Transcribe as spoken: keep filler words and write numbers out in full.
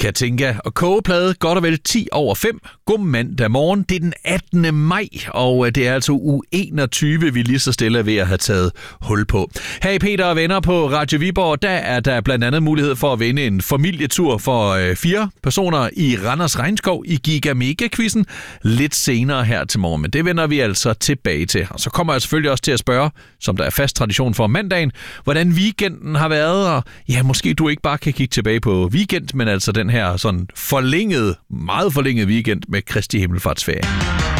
Katinka og kogeplade, godt og vel ti over fem. God mandag morgen, det er den attende maj, og det er altså uge enogtyve, vi lige så stille er ved at have taget hul på. Hey Peter og venner på Radio Viborg, der er der blandt andet mulighed for at vinde en familietur for øh, fire personer i Randers Regnskov i Giga Mega-quizzen lidt senere her til morgen. Men det vender vi altså tilbage til. Og så kommer jeg selvfølgelig også til at spørge, som der er fast tradition for mandagen, hvordan weekenden har været, og ja, måske du ikke bare kan kigge tilbage på weekend, men altså den her sådan forlængede, meget forlængede weekend med Kristi Himmelfartsferie.